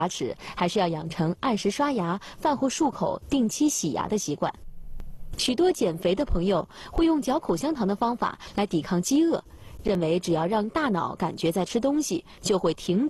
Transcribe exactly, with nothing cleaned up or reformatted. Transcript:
牙齿，还是要养成按时刷牙、饭后漱口、定期洗牙的习惯。许多减肥的朋友会用嚼口香糖的方法来抵抗饥饿，认为只要让大脑感觉在吃东西，就会停止。